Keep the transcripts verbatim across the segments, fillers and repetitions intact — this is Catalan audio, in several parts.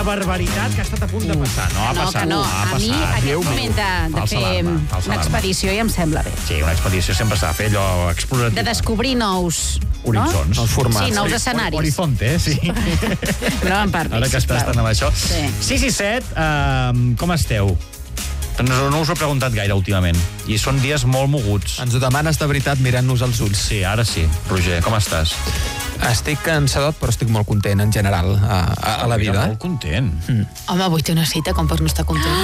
barbaritat que ha estat a punt de passar. No ha no, passat. que no. Ha A mi passat. aquest moment de, de Falsa fer alarma, falsa una alarma. expedició ja em sembla bé. Sí, una expedició sempre s'ha de fer allò explorativa. De descobrir nous... Horitzons. No? Nous formats. Sí, nous escenaris. Horizonte, eh? Sí. No en parlis, Ara que estàs sisplau. tan amb això. Sí. sis i set, uh, com esteu? No, no us ho he preguntat gaire últimament. I són dies molt moguts. Ens ho demanes de veritat mirant-nos als ulls. Sí, ara sí. Roger, com estàs? Estic cansadot, però estic molt content, en general, a, a, a la vida. Molt content. Mm. Home, avui té una cita, com per no estar content.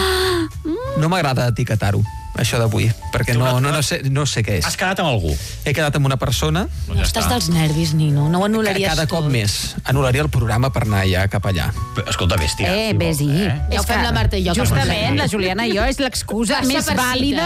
No m'agrada etiquetar-ho, això d'avui, perquè no, no, no, sé, no sé què és. Has quedat amb algú? He quedat amb una persona... No estàs dels nervis, Nino, no ho anul·laries Cada tot. cop més. Anul·laria el programa per anar ja cap allà. Escolta, bèstia. Eh, vés-hi. Ja ho fem la Marta i jo. que Justament, ens la Juliana i jo és l'excusa Baixa més per vàlida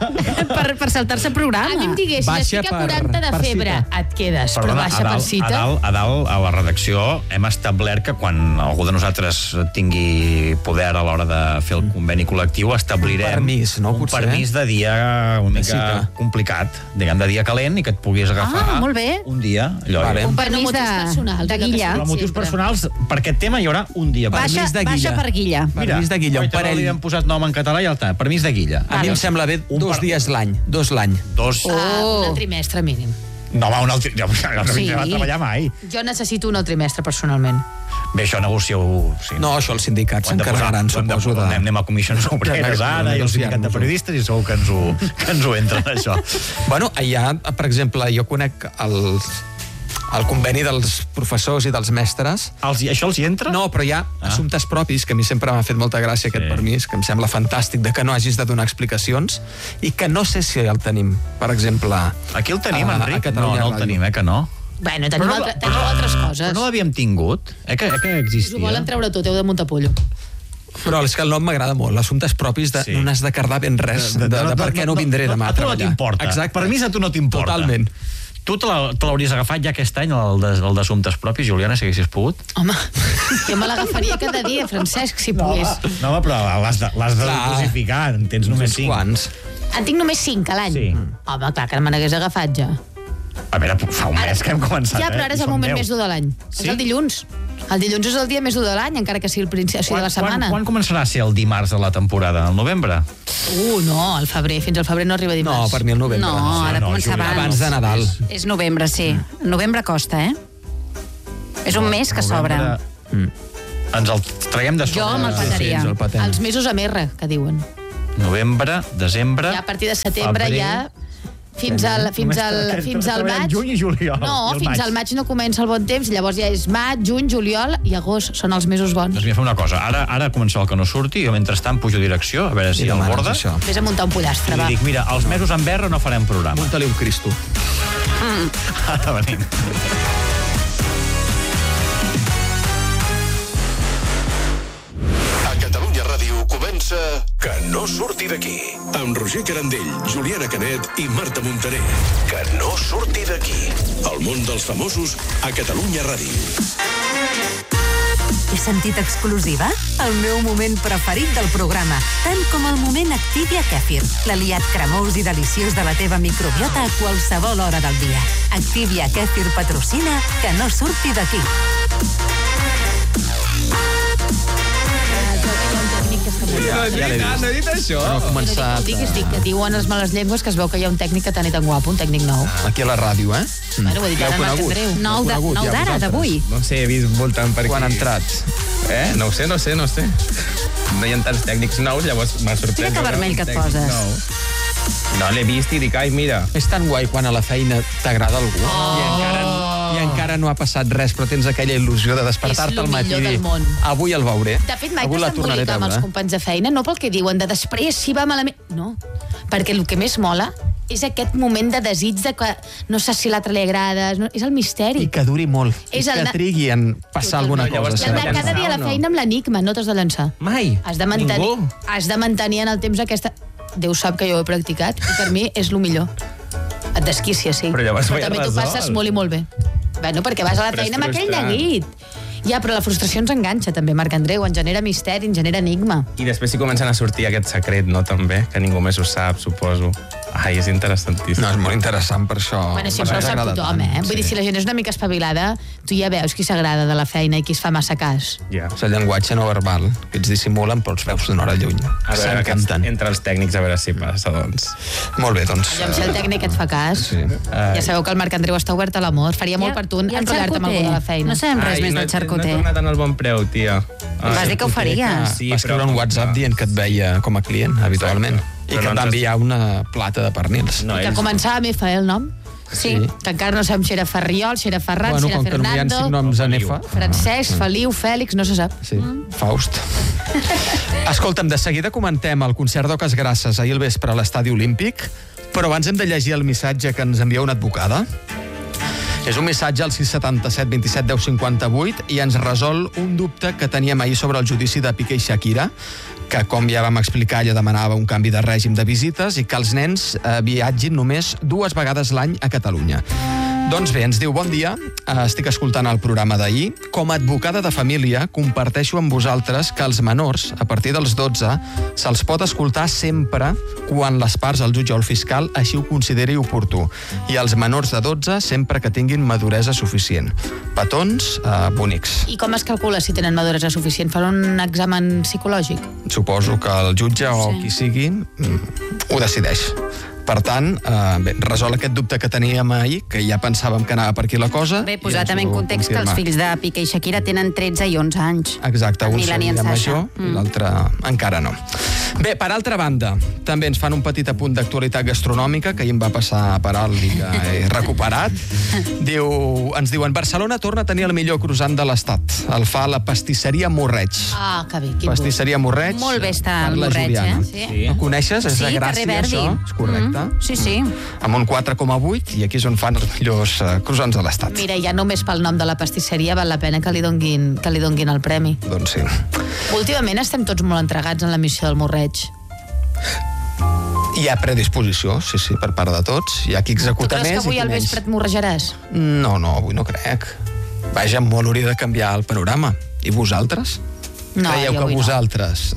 per, per saltar-se programa. A mi em diguessin, Baixa estic a per- quaranta de per febre, cita. et quedes, però Perdona, baixa a per dalt, cita. A dalt, a dalt, a la redacció, hem establert que quan algú de nosaltres tingui poder a l'hora de fer el conveni col·lectiu, establirem Un permís, no, un potser? permís de dia una mica cita. complicat, diguem, de dia calent, i que et puguis agafar Ah, molt bé. un dia. Allò, Vale. Un Per no permís motius de, personals, de allò que guilla. es Per motius sempre. personals, per aquest tema hi haurà un dia. Baixa, Permís de baixa guilla. per guilla. Permís de guilla, un Guaita, parell. Li hem posat nom en català i ja està. Permís de guilla. A mi em sembla bé Un dos per- dies l'any. Dos l'any. Dos... Ah, un trimestre mínim. No, va, un altre... Jo no Sí. sí. va treballar mai. Jo necessito un trimestre, personalment. Bé, això negocio-ho... Sí. No, això els sindicats Ho hem de posar- s'encarregaran, ho hem de- suposo, de... Anem, anem a comissions obreres Ja, ara i el sindicat de negociar-nos-ho. periodistes i segur que ens ho, que ens ho entren, això. Bueno, hi ha, per exemple, jo conec el, el conveni dels professors i dels mestres. Els, això els hi entra? No, però hi ha Ah. assumptes propis, que a mi sempre m'ha fet molta gràcia aquest Sí. permís, que em sembla fantàstic de que no hagis de donar explicacions i que no sé si el tenim, per exemple... Aquí el tenim, a- a Enric? No, Catalunya no el Ràdio. tenim, eh, que no. Bueno, tenim, Però no- altre, tenim altres coses. Però no l'havíem tingut? Eh que, eh que Us ho existia? volen treure tot, heu de muntar pollo. Però és que el nom m'agrada molt, assumptes propis de Sí. no n'has de cardar ben res, de, de, de, per què no vindré demà a A tu no treballar. t'importa. Exacte. Permís a tu no t'importa. Totalment. Tu te la- te l'hauries agafat ja aquest any, el de- el d'assumptes propis, Juliana, si haguessis pogut? Home, jo me l'agafaria cada dia, Francesc, si pogués. No, home, però l'has de, l'has de Clar. dosificar, en tens només Uns cinc. quants. En tinc només cinc a l'any. Sí. Home, clar, que me n'hagués agafat ja. A veure, fa un mes que hem començat, Ja, però eh? ara és I el són moment deu. més dur de l'any. Sí? És el dilluns. El dilluns és el dia més dur de l'any, encara que sigui el principi de la setmana. Quan, quan començarà a ser el dimarts de la temporada? El novembre? Uh, no, al febrer. Fins al febrer no arriba No, dimarts. per mi el novembre. No, ha de no, començar Julià, abans. Abans de Nadal. És novembre, sí. Novembre costa, eh? És un mes que s'obre. Novembre- Mm. Ens el traiem de sobre. Jo me'l Sí, petaria. ens el patem. Els mesos amb R, que diuen. Novembre, desembre... Ja a partir de setembre febrer. ja... Fins al, fins al, fins al maig... Juny i juliol. No, i el fins maig. al maig no comença el bon temps, llavors ja és maig, juny, juliol i agost. Són els mesos bons. Doncs mira, fem una cosa. Ara, ara comença el que no surti, jo mentrestant pujo direcció, a veure si I el demanes borda. això. Vés a muntar un pollastre, I va. li dic, mira, els mesos amb R no farem programa. Munta-li un Cristo. Ara venim. A Catalunya Ràdio comença Que no surti d'aquí. Amb Roger Carandell, Juliana Canet i Marta Montaner. Que no surti d'aquí. El món dels famosos a Catalunya Ràdio. He sentit exclusiva? El meu moment preferit del programa, tant com el moment Activia Kefir, l'aliat cremós i deliciós de la teva microbiota a qualsevol hora del dia. Activia Kefir patrocina Que no surti d'aquí. Ja, ja l'he vist. No he dit això. No ha No començat dic, diguis, dic que diuen les males llengües que es veu que hi ha un tècnic que tan i tan guapo, un tècnic nou. aquí a la ràdio, eh? Bueno, ho he dit L'heu ara, Marc conegut? Andreu. Nou de- L'heu conegut, nou ja, d'ara, vosaltres? d'avui. No sé, he vist voltant per aquí. Quan ha entrat? Eh? No ho sé, no sé, no sé. No hi ha tants tècnics nous, llavors m'ha sorprès. Mira que veure vermell un que et tècnic poses. nou. No, l'he vist i dic, ai, mira. És tan guai quan a la feina t'agrada algú oh. i, encara, i encara no ha passat res, però tens aquella il·lusió de despertar-te És lo al matí millor i del dir, món. avui el veuré. De fet, mai avui la t'has tornaré a d'embolicar amb els veure. companys de feina, no pel que diuen de després si va malament. No, perquè el que més mola és aquest moment de desig de que no saps si l'altre li agrada, no, és el misteri. I que duri molt, És i el que na- trigui en passar alguna Llavors cosa. I el de s'ha de cada dia a la llançar o no? feina amb l'enigma, no t'has de llançar. Mai. Has de, mantenir, Ningú. has de mantenir en el temps aquesta... Déu sap que jo ho he practicat i per mi és el millor. Et desquícia, sí. Però llavors ho he també t'ho resolt. passes molt i molt bé. Bueno, perquè vas a la Però és feina amb aquell frustrant. neguit. Ja, però la frustració ens enganxa també, Marc Andreu, en genera misteri, en genera enigma. I després hi comencen a sortir aquest secret, no, també? Que ningú més ho sap, suposo. Ai, és interessantíssim. No, és molt interessant per això. Bueno, si per això ho això sap agrada tothom, tant. eh? Vull dir, si la gent és una mica espavilada, tu ja veus qui s'agrada de la feina i qui es fa massa cas. Ja. És el llenguatge no verbal, que ets dissimulen però els veus d'una hora lluny. A veure, aquests, S'encanten. entre els tècnics, a veure si passa, doncs. Molt bé, doncs... Jo, si el tècnic et fa cas, Sí. ja sabeu que el Marc Andreu està obert a l'amor. Faria molt per tu I el enrotllar-te amb algú de la feina. No sabem res Ai, més no, del xarcuter. No he tornat en el bon preu, tia. Vas dir que ho faries. Sí, Va escriure però- un WhatsApp dient que et veia com a client, habitualment. Exacte. I Però que no et va ens- enviar una plata de pernils. No, Que ells... començava amb F, eh, el nom? Sí. Que encara no sabem si era Ferriol, si era Ferran, Bueno, si era com que no hi ha Fernando, cinc noms en Feliu. F... Francesc, Feliu, Fèlix, no se sap. Sí, Faust. Escolta'm, de seguida comentem el concert d'Oques Grasses ahir al vespre a l'Estadi Olímpic, però abans hem de llegir el missatge que ens envia una advocada. És un missatge al sis setanta set vint set deu cinquanta vuit i ens resol un dubte que teníem ahir sobre el judici de Piqué i Shakira, que, com ja vam explicar, ella demanava un canvi de règim de visites i que els nens eh, viatgin només dues vegades l'any a Catalunya. Doncs bé, ens diu, bon dia, eh, estic escoltant el programa d'ahir. Com a advocada de família, comparteixo amb vosaltres que els menors, a partir dels dotze, se'ls pot escoltar sempre quan les parts, el jutge o el fiscal, així ho consideri oportú. I els menors de dotze, sempre que tinguin maduresa suficient. Petons, eh, bonics. I com es calcula si tenen maduresa suficient? Fan un examen psicològic? Suposo que el jutge o Sí. qui sigui mm, ho decideix. Per tant, eh, bé, resol aquest dubte que teníem ahir, que ja pensàvem que anava per aquí la cosa. Bé, i posar ens també en ho context que els confirma. fills de Piqué i Shakira tenen tretze i onze anys. Exacte, El un Milan i el seria Sasha. major i l'altre encara no. Bé, per altra banda, també ens fan un petit apunt d'actualitat gastronòmica, que ahir em va passar per alt i que he recuperat. Diu, ens diuen, Barcelona torna a tenir el millor croissant de l'Estat. El fa la pastisseria Morreig. Ah, que bé, quin Pastisseria Morreig. Molt bé està per el la Morreig, Juliana. eh? Sí. No coneixes? És Sí, de Gràcia, carrer Verdi. això? És correcte. Mm, sí, sí. Amb un quatre coma vuit, i aquí és on fan els millors uh, croissants de l'Estat. Mira, ja només pel nom de la pastisseria val la pena que li donguin, que li donguin el premi. Doncs sí. Últimament estem tots molt entregats en la missió del Morreig. Hi ha predisposició, sí, sí, per part de tots. Hi ha qui Tu executa creus més que avui i qui al menys. vespre et morrejaràs? No, no, avui no crec. Vaja, molt hauria de canviar el panorama. I vosaltres? No, Creieu jo que avui no. vosaltres...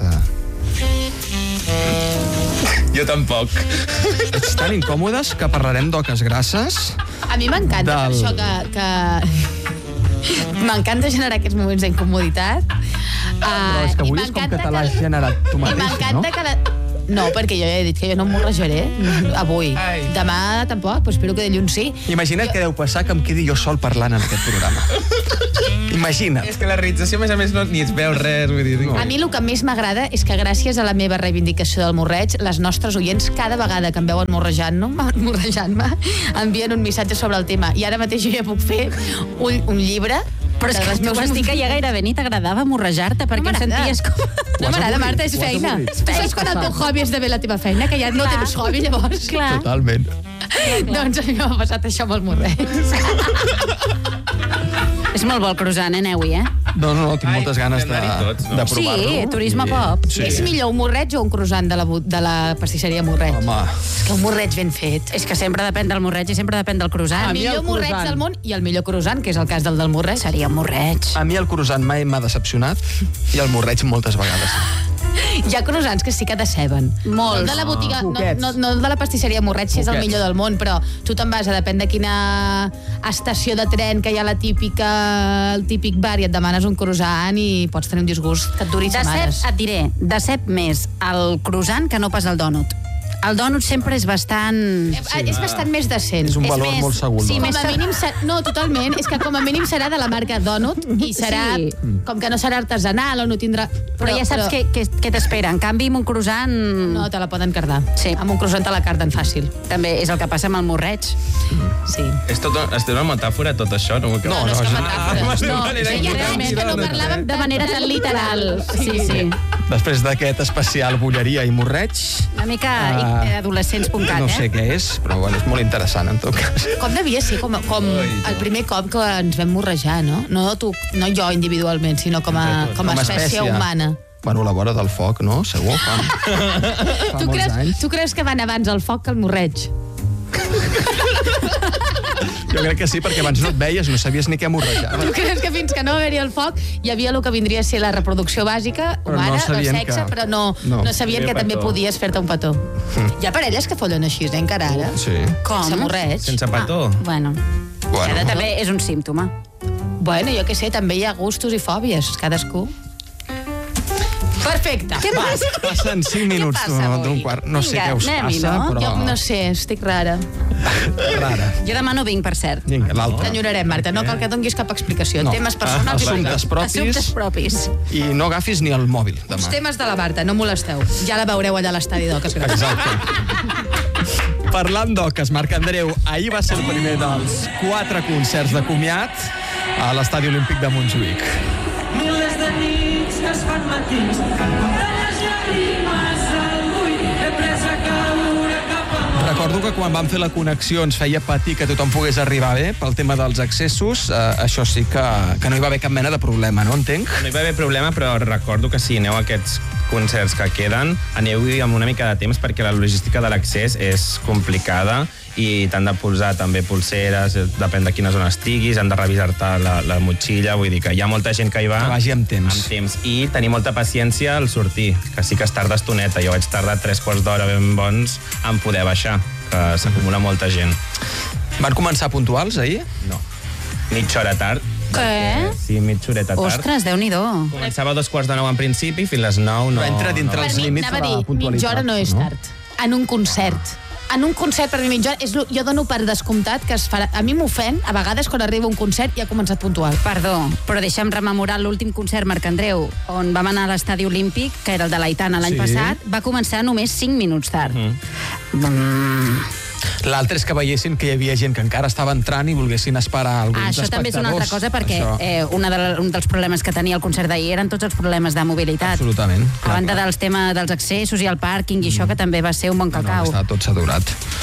Eh, Jo tampoc. ets tan incòmodes que parlarem d'Oques Grasses? A mi m'encanta Del- per això que... que... m'encanta generar aquests moments d'incomoditat. Uh, Però és que avui és com que te l'has generat tu I mateixa, no? m'encanta que... La... No, perquè jo ja he dit que jo no em morrejaré avui. Ai. Demà tampoc, però espero que dilluns sí. Imagina't què deu passar que em quedi jo sol parlant en aquest programa. Imagina't. És que la realització, a més a més, no, ni es veu res. Vull dir, A mi el que més m'agrada és que gràcies a la meva reivindicació del morreig, les nostres oients, cada vegada que em veuen morrejant-me, morrejant-me, envien un missatge sobre el tema. I ara mateix jo ja puc fer un, un llibre. Però és de que les tu meus vas dir que ja gairebé ni t'agradava morrejar-te, perquè em m'agrada. senties com... No m'agrada, Marta, és Ho has feina. avorrit. Tu saps quan el teu hobby és de fer la teva feina, que ja no Clar. tens hobby, llavors? Clar. Totalment. Doncs a mi m'ha passat això amb el morreig. És molt bo el croissant, eh, Neui, eh? No, no, no, tinc Ai, moltes ganes de, hem d'anar-hi tots, no? de provar-lo. Sí, turisme I- pop. Sí. És millor un morreig o un croissant de la, bu- de la pastisseria Morreig? Home, És que un morreig ben fet. És que sempre depèn del morreig i sempre depèn del croissant. El mi millor el morreig croissant. del món i el millor croissant, que és el cas del del morreig. Seria un morreig. a mi el croissant mai m'ha decepcionat i el morreig moltes vegades. Hi ha croissants que sí que deceben. Molts. No el de la botiga, no, Poquets. no, no el de la pastisseria Morreig, si és el Poquets. millor del món, però tu te'n vas a depèn de quina estació de tren que hi ha la típica, el típic bar i et demanes un croissant i pots tenir un disgust que et duri Decep, setmanes. et diré, decep més el croissant que no pas el dònut. El dònut sempre és bastant... Sí, és bastant més decent. És un És valor més- molt segur. sí, el Com dònut. a mínim, ser- no, totalment, és que com a mínim serà de la marca Donut i serà, Sí. com que no serà artesanal o no tindrà... Però, ja saps què, què, què t'espera. En canvi, amb un croissant... No, te la poden cardar. Sí. Amb un croissant te la carden fàcil. També és el que passa amb el morreig. Sí. És, tot, és una metàfora, tot això? No, No, no, no és que és- metàfores. Ah, No, manera ja que realment que no no, parlàvem De manera tan literal. Sí, sí. Després d'aquest especial Bulleria i Morreig, Una mica Ah. uh, adolescents punt cat, no sé eh? què és, però bueno, és molt interessant en tot cas. Com devia ser com, com el primer cop que ens vam morrejar, no? No, tu, no jo individualment, sinó com a, com a espècie humana. Bueno, a la vora del foc, no? Segur, fa, fa Tu molts creus, anys. tu creus que van abans el foc que el morreig? Jo crec que sí, perquè abans no et veies, no sabies ni què morrejava. Tu creus que fins que no va haver-hi el foc hi havia el que vindria a ser la reproducció bàsica, Però no humana, el sabien sexe, que- però no, no. no, sabien que Petó. també podies fer-te un petó. Hi ha parelles que follen així, eh, encara ara. Sí. Com? S'amorreig. Sense petó. Ah, bueno. Bueno. Ara també és un símptoma. Bueno, jo què sé, també hi ha gustos i fòbies, cadascú. Perfecte. Què Va, passa? passen cinc minuts Què passa avui? d'un quart. No sé Vinga, què us anem-hi, passa, no? però... Jo no sé, estic rara. Rara. Jo demà no vinc, per cert. Vinga, l'altre. T'enyorarem, Marta, no cal que donguis cap explicació. No. Temes personals Ah, i assumptes privats. propis. Assumptes propis. I no agafis ni el mòbil Els demà. temes de la Marta, no molesteu. Ja la veureu allà a l'estadi d'Oques Gràcies. Exacte. Parlant d'oques, Marc Andreu, ahir va ser el primer dels quatre concerts de comiat a l'Estadi Olímpic de Montjuïc. Milers de nits que es fan matins, de les llàgrimes al bull, he pres a caure cap al Recordo que quan vam fer la connexió ens feia patir que tothom pogués arribar bé pel tema dels accessos. Eh, això sí que, que no hi va haver cap mena de problema, no entenc? No hi va haver problema, però recordo que si aneu a aquests concerts que queden, aneu-hi amb una mica de temps perquè la logística de l'accés és complicada i t'han de posar també pulseres, depèn de quina zona estiguis, han de revisar-te la, la motxilla, vull dir que hi ha molta gent que hi va... Que vagi amb temps. Amb temps. I tenir molta paciència al sortir, que sí que es tarda estoneta. Jo vaig tardar tres quarts d'hora ben bons en poder baixar, que s'acumula molta gent. Van començar puntuals ahir? No. Mitja hora tard. Què? Sí, mitja horeta tard. Ostres, Déu-n'hi-do. Començava a dos quarts de nou en principi, fins les nou no... Però entra dintre no. els Per mi, límits anava de a la dir, puntualitat. mitja hora no és tard. En un concert. En un concert, per mi, mitja hora... És lo, jo dono per descomptat que es farà... A mi m'ofèn, a vegades, quan arriba un concert i ha començat puntual. Perdó, però deixa'm rememorar l'últim concert, Marc Andreu, on vam anar a l'Estadi Olímpic, que era el de l'Aitana l'any Sí. passat, va començar només cinc minuts tard. Mm. L'altre és que veiessin que hi havia gent que encara estava entrant i volguessin esperar alguns Ah, això també és una altra cosa, perquè Això, eh, una de, un dels problemes que tenia el concert d'ahir eren tots els problemes de mobilitat. absolutament. A banda dels temes dels accessos i el pàrquing i això, que també va ser un bon No, cacau. està tot saturat.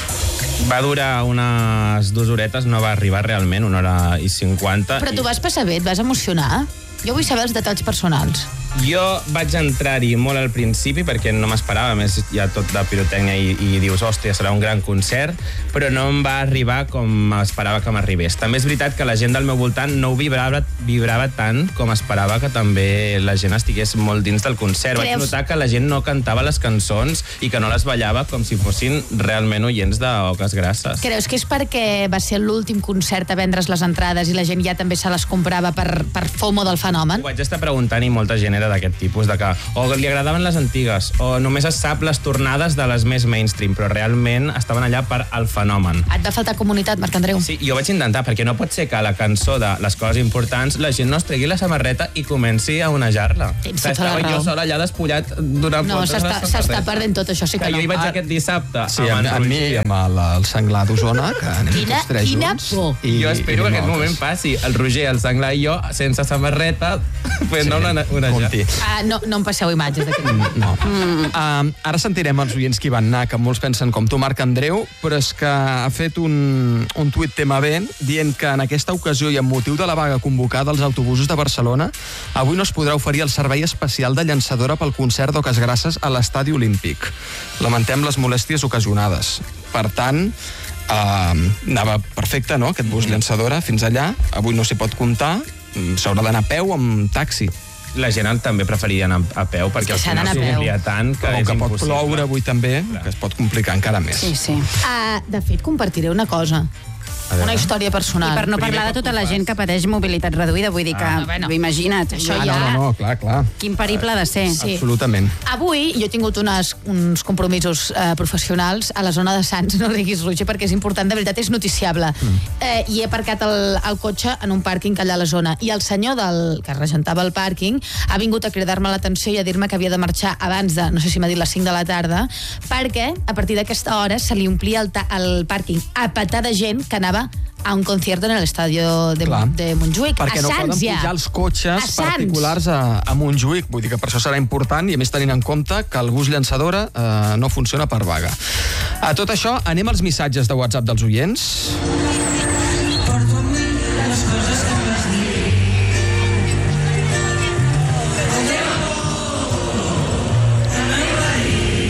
Va durar unes dues horetes, no va arribar realment, una hora i cinquanta. Però tu vas passar bé, et vas emocionar? Jo vull saber els detalls personals. Jo vaig entrar-hi molt al principi perquè no m'esperava, a més hi ha tot de pirotècnia i, i dius, hòstia, serà un gran concert, però no em va arribar com esperava que m'arribés. També és veritat que la gent del meu voltant no ho vibrava, vibrava tant com esperava que també la gent estigués molt dins del concert. Vaig Creus? notar que la gent no cantava les cançons i que no les ballava com si fossin realment oients d'Oques Grasses. Creus que és perquè va ser l'últim concert a vendre's les entrades i la gent ja també se les comprava per, per FOMO del fenomen? Ho vaig estar preguntant i molta gent era d'aquest tipus, de que o li agradaven les antigues o només es sap les tornades de les més mainstream, però realment estaven allà per al fenomen. Et va faltar comunitat, Marc Andreu? Sí, jo vaig intentar, perquè no pot ser que a la cançó de les coses importants la gent no es tregui la samarreta i comenci a onejar-la. Tens tota la Estava raó. jo sol allà despullat durant No, voltes a la s'està s'està samarreta. perdent tot això, sí que Que no. jo hi vaig Ah, aquest dissabte. Sí, amb, abans amb mi i amb el, el senglar d'Osona, que anem Quina- tots tres quina junts. por. I, jo espero i que aquest nosaltres. moment passi. El Roger, el Senglar i jo, sense samarreta, fent-ne una, una Compti. Ah, no, no em passeu imatges d'aquest. No. Mm. Uh, ara sentirem els oients que hi van anar, que molts pensen com tu, Marc Andreu, però és que ha fet un, un tuit tema ben dient que en aquesta ocasió i amb motiu de la vaga convocada als autobusos de Barcelona, avui no es podrà oferir el servei especial de llançadora pel concert d'Oques Grasses a l'Estadi Olímpic. Lamentem les molèsties ocasionades. Per tant, uh, anava perfecte, no?, aquest bus llançadora fins allà. Avui no s'hi pot comptar, s'haurà d'anar a peu amb taxi. La gent també preferiria anar a peu perquè És que s'ha al final d'anar a peu. s'omplia tant que Com és que pot impossible. ploure avui també, que es pot complicar encara més. Sí, sí. Uh, de fet, compartiré una cosa. Una història personal. I per no Primer parlar de cop tota ho la fas. gent que pateix mobilitat reduïda, vull dir que, Ah, bueno. imagina't, Això Ah, ja- no, no, no, clar, clar. quin periple ha de ser. Sí. Absolutament. Avui jo he tingut unes, uns compromisos eh, professionals a la zona de Sants, no riguis, Roger, perquè és important, de veritat, és noticiable. Mm. Eh, I he aparcat el, el cotxe en un pàrquing allà a la zona. I el senyor del, que regentava el pàrquing ha vingut a cridar-me l'atenció i a dir-me que havia de marxar abans de, no sé si m'ha dit les cinc de la tarda, perquè a partir d'aquesta hora se li omplia el, ta, el pàrquing a petar de gent que anava a un concierto en l'estadio de, Clar. de Montjuïc. Perquè a no Sants, poden ja. pujar els cotxes A Sants. particulars a, a Montjuïc. Vull dir que per això serà important i, a més, tenint en compte que el bus llançadora eh, no funciona per vaga. A tot això, anem als missatges de WhatsApp dels oients. Porto amb mi les coses que em vas dir.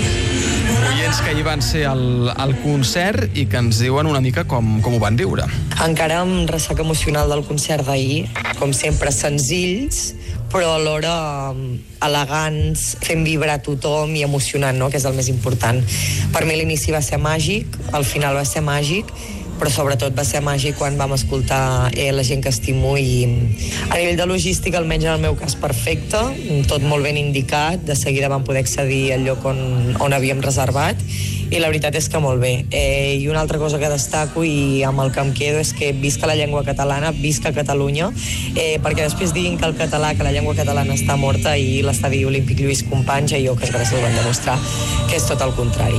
Oients que hi van ser al, al concert i que ens diuen una mica com, com ho van viure. Encara amb ressaca emocional del concert d'ahir, com sempre senzills, però alhora elegants, fent vibrar tothom i emocionant, no? Que és el més important. Per mi l'inici va ser màgic, el final va ser màgic, però sobretot va ser màgic quan vam escoltar eh, la gent que estimo i a nivell de logística, almenys en el meu cas, perfecte, tot molt ben indicat, de seguida vam poder accedir al lloc on, on havíem reservat i la veritat és que molt bé. Eh, I una altra cosa que destaco i amb el que em quedo és que visca la llengua catalana, visca Catalunya, eh, perquè després diguin que el català, que la llengua catalana està morta i l'estadi olímpic Lluís Companys i jo que gràcies ho van demostrar que és tot el contrari.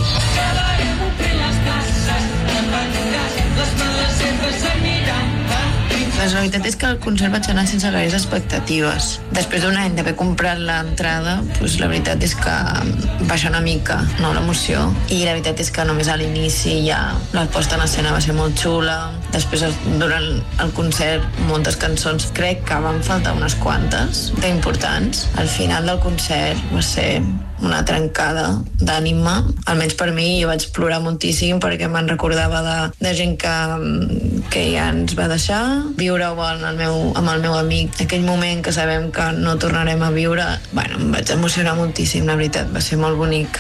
Pues la veritat és que el concert vaig anar sense gaires expectatives. Després d'un any d'haver comprat l'entrada, pues la veritat és que baixa una mica, no, l'emoció. I la veritat és que només a l'inici ja la posta en escena va ser molt xula. Després, durant el concert, moltes cançons. Crec que van faltar unes quantes d'importants. Al final del concert va ser una trencada d'ànima, almenys per mi. Jo vaig plorar moltíssim perquè me'n recordava de, de gent que, que ja ens va deixar, viure-ho amb el meu, amb el meu amic, aquell moment que sabem que no tornarem a viure. Bueno, em vaig emocionar moltíssim, la veritat, va ser molt bonic.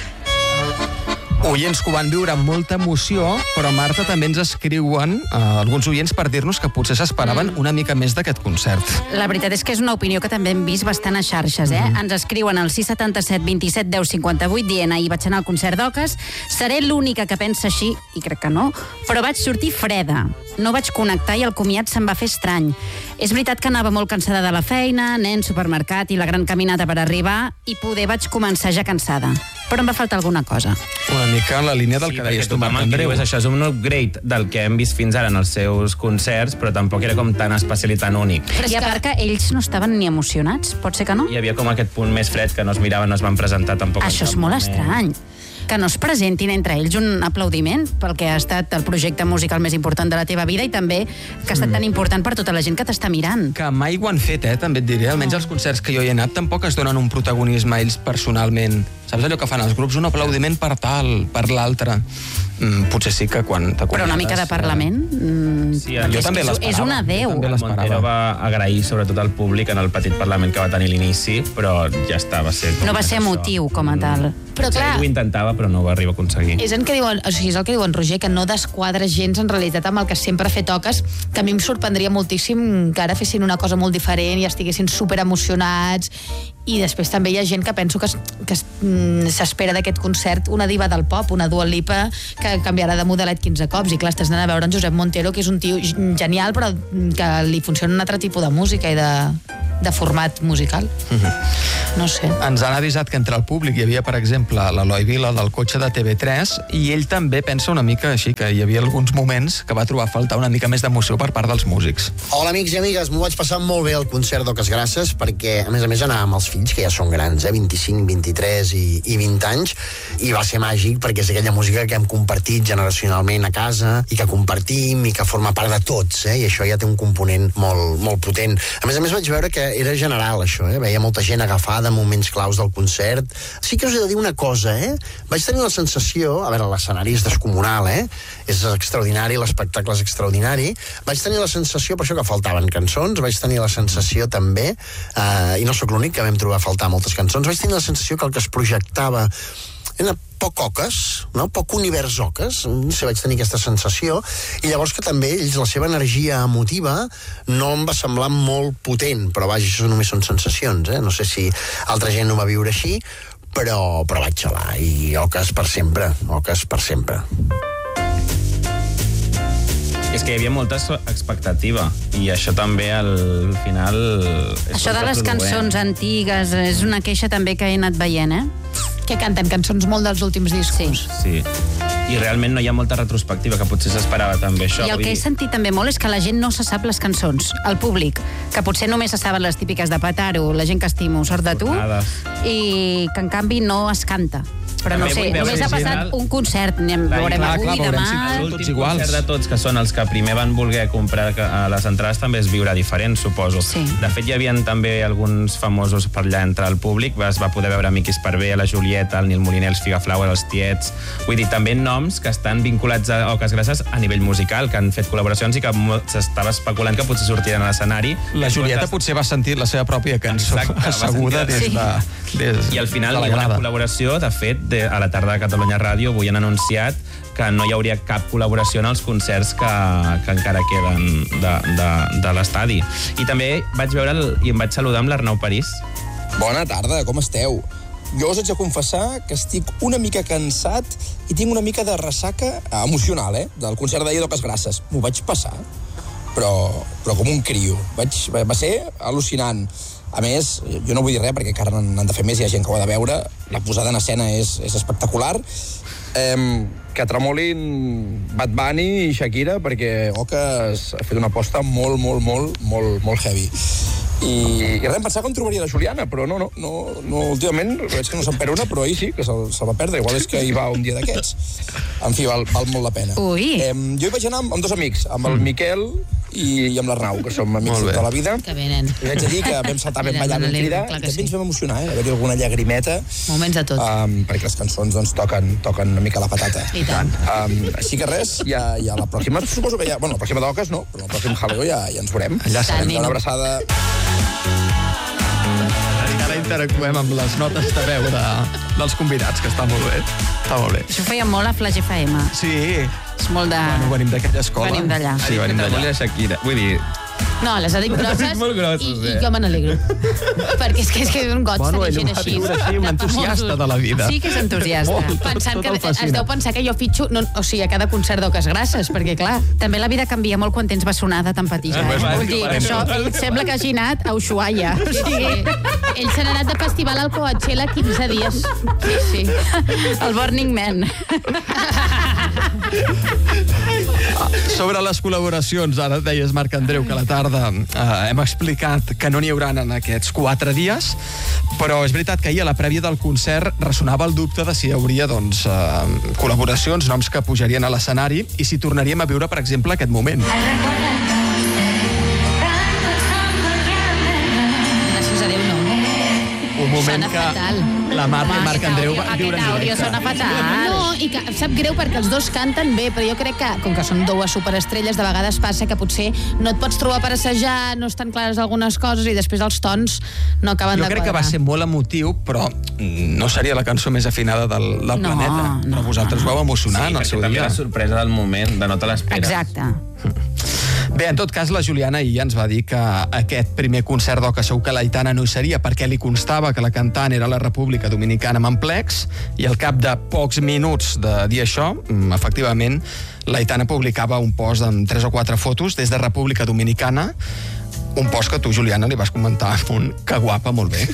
Oients que ho van viure amb molta emoció, però Marta també ens escriuen eh, alguns oients per dir-nos que potser s'esperaven mm. una mica més d'aquest concert. La veritat és que és una opinió que també hem vist bastant a xarxes, eh? Mm. Ens escriuen al sis setanta set vint set deu cinquanta vuit dient ahir vaig anar al concert d'Oques, seré l'única que pensa així, i crec que no, però vaig sortir freda. No vaig connectar i el comiat se'm va fer estrany. És veritat que anava molt cansada de la feina, nen, supermercat i la gran caminata per arribar, i poder vaig començar ja cansada. Però em va faltar alguna cosa. Una mica en la línia del sí, que deies tu, Marc Andreu. És això, és un upgrade del que hem vist fins ara en els seus concerts, però tampoc era com tan especial i tan únic. Però I a part que ells no estaven ni emocionats, pot ser que no? Hi havia com aquest punt més fred que no es miraven, no es van presentar tampoc. Això és molt estrany. Que no es presentin entre ells un aplaudiment pel que ha estat el projecte musical més important de la teva vida i també que ha estat tan important per tota la gent que t'està mirant. Que mai ho han fet, eh, també et diré. Almenys els concerts que jo hi he anat tampoc es donen un protagonisme a ells personalment. Saps allò que fan els grups? Un aplaudiment per tal, per l'altre. Mm, potser sí que quan t'acomiades... Però una mica de parlament... Mm, sí, jo també l'esperava. És un adeu. Montero va agrair sobretot al públic en el petit parlament que va tenir l'inici, però ja està, va ser... No va ser emotiu com a tal. Però clar, ho intentava, però no ho va arribar a aconseguir. És, en que diuen, o sigui, és el que diuen, Roger, que no desquadra gens en realitat amb el que sempre ha fet Oques, que a mi em sorprendria moltíssim que ara fessin una cosa molt diferent i estiguessin super emocionats. I després també hi ha gent que penso que, que s'espera d'aquest concert una diva del pop, una Dua Lipa que canviarà de modelet quinze cops. I clar, estàs anant a veure en Josep Montero, que és un tio genial, però que li funciona un altre tipus de música i de, de format musical. Mm-hmm. No sé. Ens han avisat que entre el públic hi havia, per exemple, l'Eloi Vila del cotxe de T V tres, i ell també pensa una mica així, que hi havia alguns moments que va trobar a faltar una mica més d'emoció per part dels músics. Hola, amics i amigues, m'ho vaig passar molt bé al concert d'Oques Grasses, perquè, a més a més, anava amb els fills, que ja són grans, eh? vint-i-cinc, vint-i-tres i, i vint anys, i va ser màgic perquè és aquella música que hem compartit generacionalment a casa i que compartim i que forma part de tots, eh? I això ja té un component molt, molt potent. A més a més vaig veure que era general això, eh? Veia molta gent agafada en moments claus del concert. Sí que us he de dir una cosa, eh? Vaig tenir la sensació, a veure, l'escenari és descomunal, eh? És extraordinari, l'espectacle és extraordinari. Vaig tenir la sensació, per això que faltaven cançons, vaig tenir la sensació també, eh, i no sóc l'únic que vam trobar a faltar moltes cançons, vaig tenir la sensació que el que es projectava era poc Oques, no? Poc univers Oques, no sé, vaig tenir aquesta sensació, i llavors que també ells, la seva energia emotiva no em va semblar molt potent, però vaja, això només són sensacions, eh? No sé si altra gent ho va viure així, però, però vaig xalar, i Oques per sempre, Oques per sempre. És que hi havia molta expectativa i això també al final... Això de les cançons antigues és una queixa també que he anat veient, eh? Que canten cançons molt dels últims discos. Sí. I realment no hi ha molta retrospectiva, que potser s'esperava també això. I el que he sentit també molt és que la gent no se sap les cançons, el públic, que potser només se saben les típiques de Petaro, la gent que estimo, Sort de tu, i que en canvi no es canta. Però no També sé, vull veure només ha si passat al- un concert, anem, veurem clar, avui, clar, veurem demà... si tots L'últim iguals. concert de tots, que són els que primer van voler comprar eh, les entrades, també es viurà diferent, suposo. Sí. De fet, hi havia també alguns famosos per allà entre el públic. Es va poder veure Miqui Esparvé, la Julieta, el Nil Moliner, els Figaflauer, els Tiets... Vull dir, també noms que estan vinculats a Oques Grasses a nivell musical, que han fet col·laboracions i que s'estava especulant que potser sortiran a l'escenari. La Julieta potser va sentir la seva pròpia cançó Exacte, asseguda des de, des I al final de la hi ha una grada. col·laboració. De fet, de, a la tarda de Catalunya Ràdio avui han anunciat que no hi hauria cap col·laboració en els concerts que, que encara queden de, de, de l'estadi. I també vaig veure el, i em vaig saludar amb l'Arnau París. Bona tarda, com esteu? Jo us haig de confessar que estic una mica cansat i tinc una mica de ressaca emocional, eh? Del concert d'ahir d'Oques Grasses. M'ho vaig passar, però, però com un criu. Vaig, va ser al·lucinant. A més, jo no vull dir res perquè encara n'han de fer més, hi ha gent que ho ha de veure. La posada en escena és, és espectacular. Eh, que tremolin Bad Bunny i Shakira perquè Oques ha fet una aposta molt, molt, molt, molt, molt heavy. I, i res, em pensava que em trobaria la Juliana, però no, no, no, no últimament veig que no se'n perd una, però ahir sí, que se'l se va perdre. Igual és que hi va un dia d'aquests. En fi, val, val molt la pena. Ui. Eh, jo hi vaig anar amb, amb dos amics, amb el Miquel i, i amb l'Arnau, que som amics de tota la vida. Que bé, nen. I haig de dir que vam saltar, vam ballar, vam cridar, i també ens vam emocionar, eh? Haver-hi alguna llagrimeta. Moments de tot. Um, perquè les cançons doncs, toquen, toquen una mica la patata. I tant. Um, així que res, ja, ja la pròxima, suposo que ja... Bueno, la pròxima d'Oques no, però el pròxim Halloween ja, ja ens veurem. Allà serem. Una abraçada. Ara interactuem amb les notes de veu de, dels convidats, que està molt bé. Està molt bé. Això feia molt a Flash F M. Sí. És molt de... Bueno, venim d'aquella escola. Venim d'allà. Sí, venim d'allà. Tremoli a Shakira. Vull dir, No, les ha dit grosses, molt grosses, i, eh? i jo me n'alegro. Perquè és que és, que és un goig Bueno, tenir ell gent ho va així. viure així, un entusiasta de la vida. Sí que és entusiasta. Molt, tot, Pensant tot que el fascina. es deu pensar que jo fitxo, no, o sigui, a cada concert d'Oques Grasses, perquè clar... També la vida canvia molt quan tens bessonada tan petita. Ah, Eh? va, Vull dir, va, això, ell sembla que hagi anat a Ushuaia. O sigui, Ell se n'ha anat de festival al Coachella quinze dies. Sí, sí. el Burning Man. Sobre les col·laboracions, ara deies, Marc Andreu, que a la tarda eh, hem explicat que no n'hi haurà en aquests quatre dies, però és veritat que ahir a la prèvia del concert ressonava el dubte de si hi hauria doncs, eh, col·laboracions, noms que pujarien a l'escenari i si tornaríem a viure, per exemple, aquest moment. Gràcies a Déu, no. Un moment Sona que fatal. la Marta i Marc Andreu van Aquest viure en àudio directe. sona fatal. No, i que em sap greu perquè els dos canten bé, però jo crec que, com que són dues superestrelles, de vegades passa que potser no et pots trobar per assajar, no estan clares algunes coses i després els tons no acaben Jo de crec que va quadrar. ser molt emotiu, però no seria la cançó més afinada del, del No, planeta. no, però vosaltres ho vau emocionar sí, en el perquè seu també dia. la sorpresa del moment, de no te l'esperes. Exacte. Bé, en tot cas, la Juliana ahir ens va dir que aquest primer concert d'Oques segur que l'Aitana no hi seria perquè li constava que la cantant era la República Dominicana amb Amplex i al cap de pocs minuts de dir això, mm, efectivament, l'Aitana publicava un post amb tres o quatre fotos des de República Dominicana, un post que tu, Juliana, li vas comentar amb un que guapa, molt bé.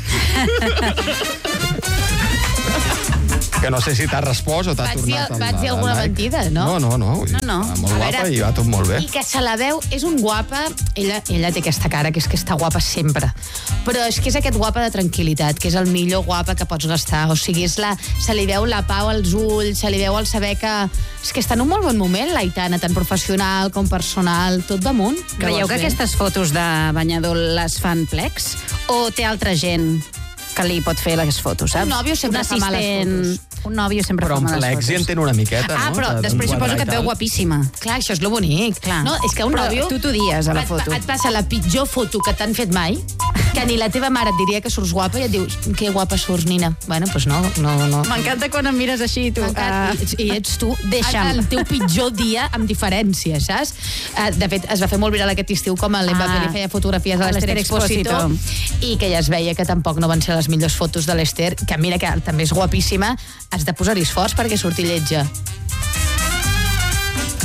Que no sé si t'ha respost o t'ha Vaig dir- tornat el, vaig dir el alguna like. mentida, no? No, no, no. No, no. Va molt A guapa veure, i va tot molt bé. I que se la veu, és un guapa, ella, ella té aquesta cara, que és que està guapa sempre, però és que és aquest guapa de tranquil·litat, que és el millor guapa que pots gastar, o sigui, és la, se li veu la pau als ulls, se li veu el saber que... És que està en un molt bon moment, l'Aitana, tant professional com personal, tot damunt. Creieu que Veus bé? aquestes fotos de banyador les fan plecs? O té altra gent que li pot fer les fotos, saps? Un nòvio sempre Un fa males assistent- fotos. Un nòvio sempre Però fa en males plecs fotos. hi entén una miqueta, Ah, no? però De- després suposo d'enquadrar que et i veu tal. guapíssima. Clar, això és lo bonic. Clar. No, és que un Però nòvio... tu t'ho dies a la et, foto. Et passa la pitjor foto que t'han fet mai, que ni la teva mare et diria que surts guapa i et dius, que guapa surts, Nina. Bueno, doncs no, no, no. M'encanta quan em mires així, tu. M'encanta. I, I ets tu. Deixa'm. El teu pitjor dia amb diferència, saps? Eh, De fet, es va fer molt viral aquest estiu com l'Mbappé Ah. li feia fotografies a A l'Ester l'Ester Expósito Expósito. i que ja es veia que tampoc no van ser les millors fotos de l'Ester, que mira que també és guapíssima, has de posar-hi esforç perquè surti lletja.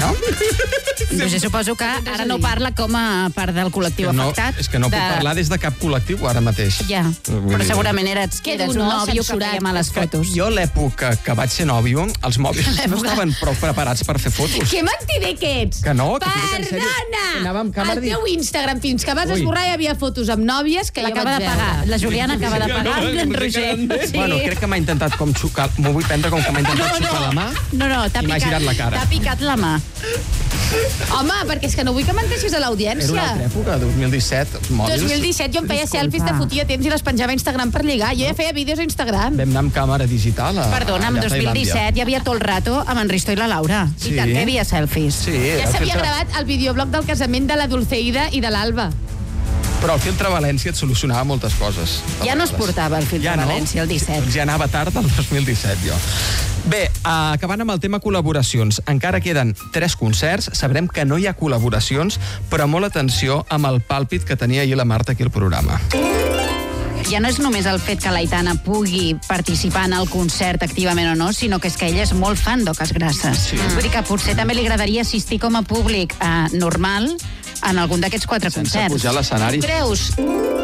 no? Doncs jo suposo que ara no parla com a part del col·lectiu no, afectat. És que no de... puc parlar des de cap col·lectiu ara mateix. Ja, Vull però dir- segurament eres, Que eres dur, un no? nòvio que Censurat. feia males fotos. Jo, l'època que vaig ser nòvio, els mòbils no estaven prou preparats per fer fotos. Que mentider que ets! Que no, que t'ho dic en sèrio. Perdona! Que anava amb càmera Al i- teu Instagram, fins que vas Ui. esborrar, hi havia fotos amb nòvies que jo vaig L'acaba de veure. pagar. La Juliana acaba de pagar amb l'en Roger. Sí. Bueno, crec que m'ha intentat com xucar... M'ho vull prendre com que m'ha intentat xucar la mà. No, no, t'ha I m'ha picat, girat la cara. t'ha picat la mà. Home, perquè és que no vull que menteixis a Era una l'audiència. altra època, dos mil disset, els mòbils. dos mil disset jo em feia Disculpa. selfies de fotia temps i les penjava a Instagram per lligar. Jo ja feia vídeos a Instagram. Vam anar amb càmera digital a, Perdona, en allà a dos mil Tailàndia. disset hi havia tot el rato amb en Risto i la Laura. Sí. I tant que hi havia selfies. Sí, Ja el s'havia filtre- gravat el videoblog del casament de la Dulceida i de l'Alba. Però el filtre València et solucionava moltes coses. Ja no es portava el filtre Ja no? València, el disset. Doncs ja anava tard el dos mil disset, jo. Bé, uh, acabant amb el tema col·laboracions. Encara queden tres concerts. Sabrem que no hi ha col·laboracions, però molt atenció amb el pàlpit que tenia ahir la Marta aquí al programa. Ja no és només el fet que l'Aitana pugui participar en el concert activament o no, sinó que és que ella és molt fan d'Oques Grasses. Sí. Vull dir que potser també li agradaria assistir com a públic eh, normal en algun d'aquests quatre Sense concerts. pujar a l'escenari. Creus?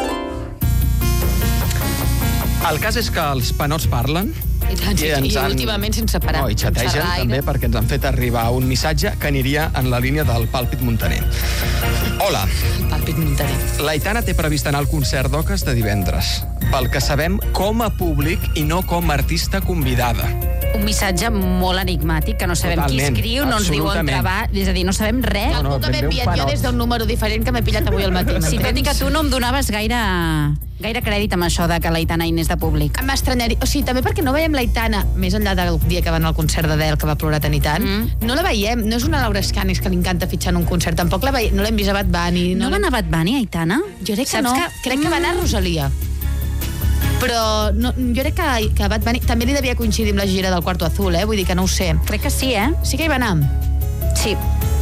El cas és que els panots parlen. I, tant, i, ens i han- últimament sense parar. No, i xategen Sense gaire. també perquè ens han fet arribar un missatge que aniria en la línia del Pàlpit Montaner. Hola, Pàlpit Montaner. l'Aitana té previst anar al concert d'Oques de divendres. Pel que sabem, com a públic i no com a artista convidada. Un missatge molt enigmàtic, que no sabem Totalment, qui escriu, no ens diu on absolutament. va, és a dir, no sabem res. No, no, puc ben haver bé un enviat jo panot. des d'un número diferent que m'he pillat avui al matí. Sí, tot i que m'entens? tu no em donaves gaire, gaire crèdit amb això de que l'Aitana hi anés de públic. M'estranyaria... O sigui, també perquè no veiem l'Aitana, més enllà del dia que va anar al concert d'Adele, que va plorar tant i tant, Mm. no la veiem. No és una Laura Escanis que li encanta fitxar en un concert. Tampoc la veiem, no l'hem vist a Bad Bunny. No, No va l'hem- anar a Bad Bunny, Aitana? Jo crec que Saps no. que- Crec que va anar a Rosalia. Però no, jo crec que, que Bad Bunny també li devia coincidir amb la gira del Quarto Azul, eh? Vull dir que no ho sé. Crec que sí, eh? Sí que hi va anar. Sí.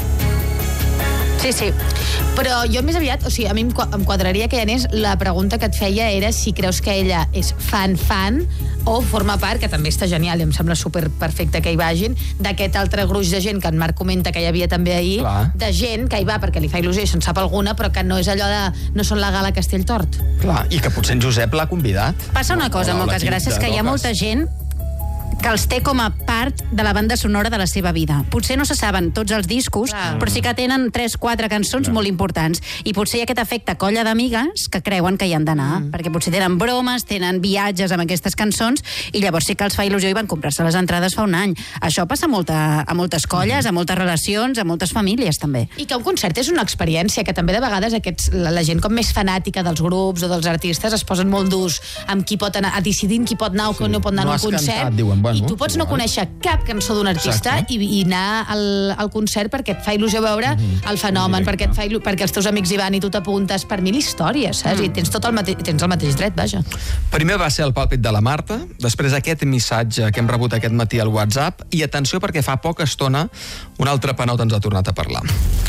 Sí, sí. Però jo més aviat, o sigui, a mi em qua- em quadraria que hi anés, la pregunta que et feia era si creus que ella és fan-fan o forma part, que també està genial i em sembla super perfecte que hi vagin, d'aquest altre gruix de gent que en Marc comenta que hi havia també ahir, Clar. de gent que hi va perquè li fa il·lusió i se'n sap alguna, però que no és allò de... no són la gala Castelltort. Clar, i que potser en Josep l'ha convidat. Passa una cosa, O moltes l'equip gràcies, de que hi ha Doques. molta gent que els té com a part de la banda sonora de la seva vida. Potser no se saben tots els discos, Clar. però sí que tenen tres, quatre cançons molt importants. I potser hi ha aquest efecte colla d'amigues que creuen que hi han d'anar, mm. perquè potser tenen bromes, tenen viatges amb aquestes cançons, i llavors sí que els fa il·lusió i van comprar-se les entrades fa un any. Això passa a, molta, a moltes colles, a moltes relacions, a moltes famílies, també. I que un concert és una experiència, que també de vegades aquests, la, la gent com més fanàtica dels grups o dels artistes es posen molt durs amb qui pot anar, a decidir qui pot anar o qui no pot anar No a un has concert. cantat, diuen, bueno, I tu pots no igual. conèixer cap cançó d'un artista Exacte. i, i anar al, al concert perquè et fa il·lusió veure Mhm. el fenomen, perquè, et fa il·lu... perquè els teus amics hi van i tu t'apuntes per mil històries, saps? Mm. I tens tot el mateix, tens el mateix dret, vaja. Primer va ser el pàlpit de la Marta, després aquest missatge que hem rebut aquest matí al WhatsApp, i atenció perquè fa poca estona un altre panot ens ha tornat a parlar.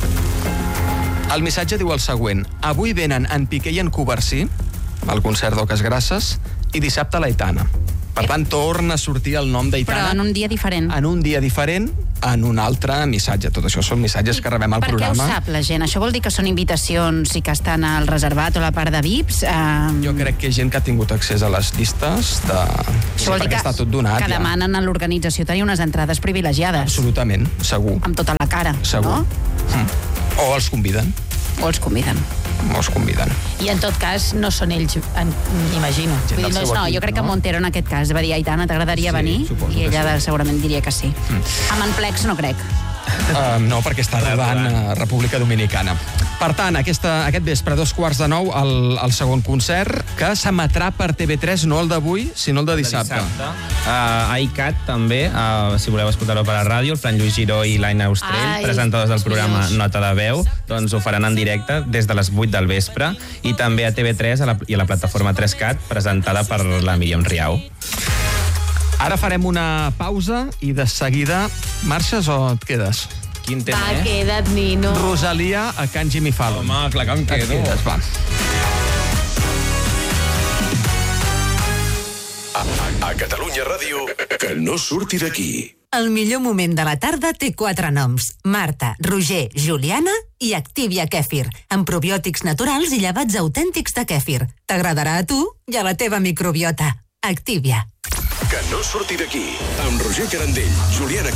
El missatge diu el següent: avui venen en Piqué i en Covarsí al concert d'Oques Grasses i dissabte l'Aitana. Per tant, torna a sortir el nom Però d'Aitana en un dia diferent. en un dia diferent, en un altre missatge. Tot això són missatges que rebem al Per què programa. ho sap la gent? Això vol dir que són invitacions i que estan al reservat o a la part de V I Ps? Eh, Jo crec que hi ha gent que ha tingut accés a les llistes de... Això vol dir perquè que, està tot donat, que ja. demanen a l'organització tenir unes entrades privilegiades. Absolutament, segur. Amb tota la cara, Segur. no? Mm. O els conviden. O els conviden. O els conviden. I en tot cas no són ells, en, imagino. Gent Vull dir, del no, és, seu no, equip, jo crec que no? Montero en aquest cas va dir: Aitana, t'agradaria Sí, venir? suposo I que ella sí. de, segurament diria que sí. Mm. Amb en Plex no crec. Uh, no, perquè està rodant a República Dominicana. Per tant, aquesta, aquest vespre, a dos quarts de nou, el, el segon concert, que s'emetrà per T V tres, no el d'avui, sinó el de dissabte. Uh, a ICAT també, uh, si voleu escoltar-ho per la ràdio, el Fran Lluís Giró i l'Aina Austrell, Ai, presentadors del els programa millors. Nota de Veu, doncs ho faran en directe des de les vuit del vespre, i també a T V tres a la, i a la plataforma tres cat, presentada per la Míriam Riau. Ara farem una pausa i de seguida marxes o et quedes? Quin Va, queda't, Nino. Rosalia a Can Jimmy Fallon. Home, clar que em Et quedo. quedes, va. A, a Catalunya Ràdio, que no surti d'aquí. El millor moment de la tarda té quatre noms. Marta, Roger, Juliana i Activia Kèfir, amb probiòtics naturals i llevats autèntics de kèfir. T'agradarà a tu i a la teva microbiota. Activia. Que no surti d'aquí. Amb Roger Carandell, Juliana